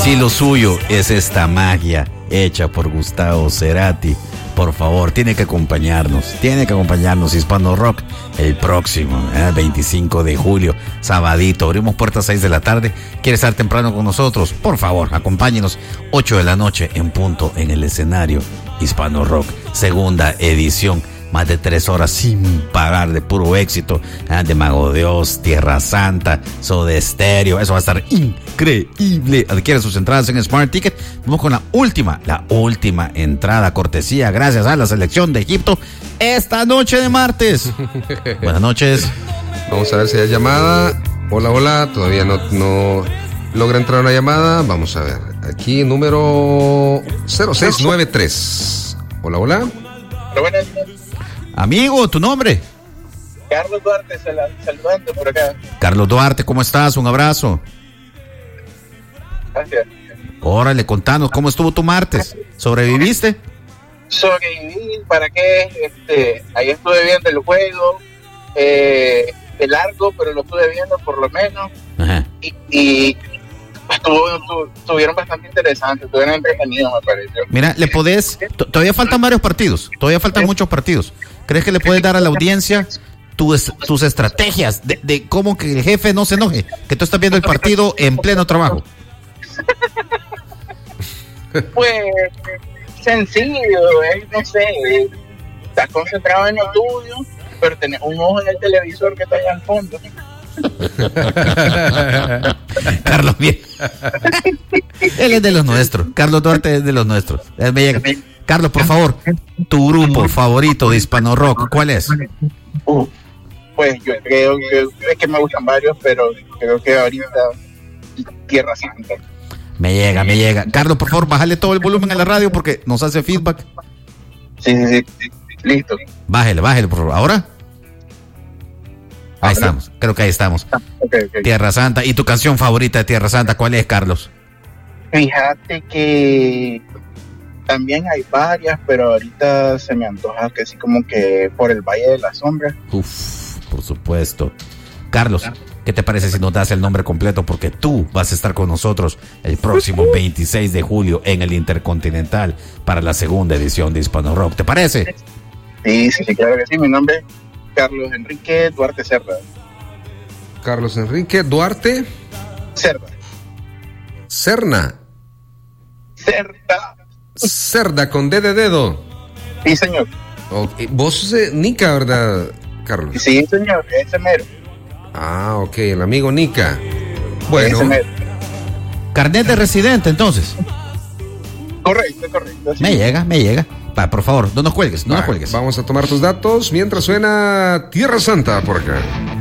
Si lo suyo es esta magia hecha por Gustavo Cerati, por favor, tiene que acompañarnos Hispano Rock el próximo 25 de julio, sabadito, abrimos puertas 6 de la tarde. ¿Quieres estar temprano con nosotros? Por favor, acompáñenos, 8 de la noche en punto en el escenario Hispano Rock, segunda edición. Más de 3 horas sin parar de puro éxito, de Mago de Oz, Tierra Santa, Soda Stereo. Eso va a estar increíble. Adquiere sus entradas en Smart Ticket. Vamos con la última entrada, cortesía, gracias a la selección de Egipto, esta noche de martes. Buenas noches. Vamos a ver si hay llamada. Hola, todavía no logra entrar una llamada. Vamos a ver, aquí número 0693. Hola. Buenas. Amigo, ¿tu nombre? Carlos Duarte, saludando por acá. Carlos Duarte, ¿cómo estás? Un abrazo. Gracias. Órale, contanos, ¿cómo estuvo tu martes? ¿Sobreviviste? Sobreviví, ¿para qué? Ahí estuve viendo el juego, de largo, pero lo estuve viendo por lo menos. Ajá. Y estuvieron bastante interesantes, estuvieron entretenidos, me pareció. Mira, le podés, todavía faltan varios partidos, todavía faltan muchos partidos. ¿Crees que le puedes dar a la audiencia tus estrategias de cómo que el jefe no se enoje, que tú estás viendo el partido en pleno trabajo? Pues sencillo, no sé, estás concentrado en el estudio, pero tenés un ojo en el televisor que está allá al fondo. Carlos, bien. Él es de los nuestros. Carlos Duarte es de los nuestros. Me llega. Carlos, por favor, tu grupo favorito de Hispano Rock, ¿cuál es? Pues yo creo que me gustan varios, pero creo que ahorita Tierra Santa. Me llega. Carlos, por favor, bájale todo el volumen a la radio porque nos hace feedback. Sí, listo. Bájale, por favor. ¿Ahora? Ahí estamos, creo que ahí estamos. Okay. Tierra Santa. ¿Y tu canción favorita de Tierra Santa cuál es, Carlos? Fíjate que también hay varias, pero ahorita se me antoja que sí, como que por el Valle de las Sombras. Por supuesto. Carlos, ¿qué te parece si nos das el nombre completo? Porque tú vas a estar con nosotros el próximo 26 de julio en el Intercontinental para la segunda edición de Hispano Rock. ¿Te parece? Sí, claro que sí. Mi nombre es Carlos Enrique Duarte Cerda. Carlos Enrique Duarte Cerda con D de dedo. Sí, señor. Okay. Vos sos Nica, ¿verdad, Carlos? Sí, señor, ese mero. Ah, ok, el amigo Nica. Bueno. Carnet de residente, entonces. Correcto. Sí. Me llega. Va, por favor, no nos cuelgues. Vamos a tomar tus datos mientras suena Tierra Santa por acá.